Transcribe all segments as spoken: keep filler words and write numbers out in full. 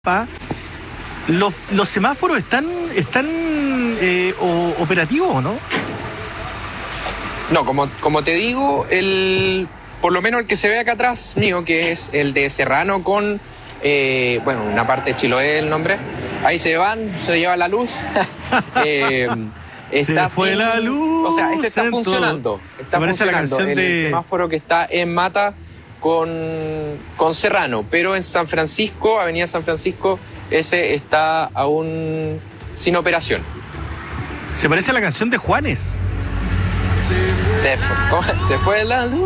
Pa, los, los semáforos están, están eh, o, operativos, ¿no? No, como, como te digo, el, por lo menos el que se ve acá atrás mío, que es el de Serrano con, eh, bueno, una parte de Chiloé el nombre, ahí se van, se lleva la luz. eh, está se fue sin, la luz. O sea, ese está funcionando. Está funcionando. La el de... semáforo que está en Mata con, con Serrano, pero en San Francisco, Avenida San Francisco, ese está aún sin operación. Se parece a la canción de Juanes. Se fue, se fue la luz.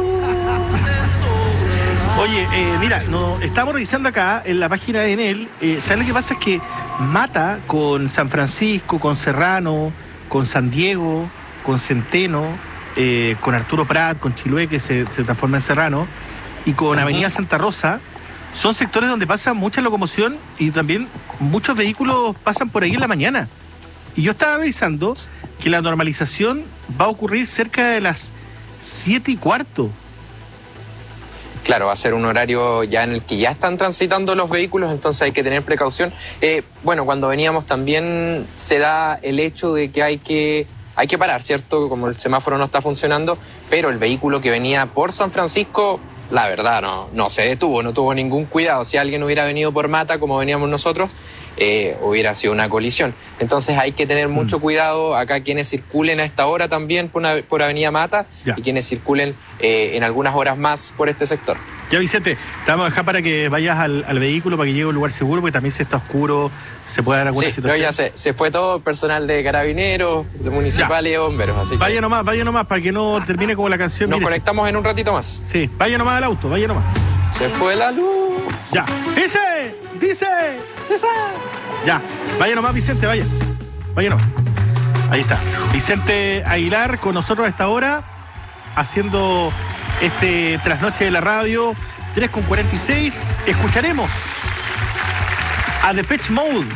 Oye, eh, mira, no, estamos revisando acá en la página de Enel. Eh, ¿Sabes lo que pasa? Es que Mata con San Francisco, con Serrano, con San Diego, con Centeno, eh, con Arturo Prat, con Chiloé, que se, se transforma en Serrano, y con Avenida Santa Rosa, son sectores donde pasa mucha locomoción y también muchos vehículos pasan por ahí en la mañana. Y yo estaba revisando que la normalización va a ocurrir cerca de las siete y cuarto. Claro, va a ser un horario ya en el que ya están transitando los vehículos, entonces hay que tener precaución. Eh, bueno, cuando veníamos también se da el hecho de que hay que, hay que parar, ¿cierto? Como el semáforo no está funcionando, pero el vehículo que venía por San Francisco, la verdad, no, no se detuvo, no tuvo ningún cuidado. Si alguien hubiera venido por Mata, como veníamos nosotros, eh, hubiera sido una colisión. Entonces hay que tener mucho cuidado acá quienes circulen a esta hora también por, una, por Avenida Mata ya. Y quienes circulen eh, en algunas horas más por este sector. Ya, Vicente, te vamos a dejar para que vayas al, al vehículo, para que llegue a un lugar seguro, porque también se está oscuro, se puede dar alguna sí, situación. No, ya se, se fue todo personal de carabineros, de municipales y bomberos. Así vaya que... nomás, vaya nomás, para que no termine como la canción. Nos Mírese. Conectamos en un ratito más. Sí, vaya nomás al auto, vaya nomás. Se fue la luz. Ya. Dice, dice, dice. Ya, vaya nomás, Vicente, vaya. Vaya nomás. Ahí está. Vicente Aguilar con nosotros a esta hora, haciendo este trasnoche de la radio, tres con cuarenta y seis. Escucharemos a Depeche Mode,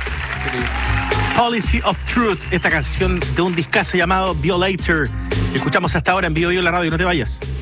Policy of Truth, esta canción de un discazo llamado Violator. Escuchamos hasta ahora en Vivo Yo en la radio, no te vayas.